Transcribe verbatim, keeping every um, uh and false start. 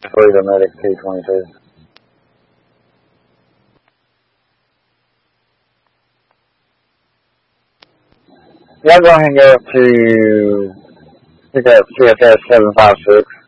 Three the medic T twenty-two. Y'all go ahead and go up to pick up C S S seven five six.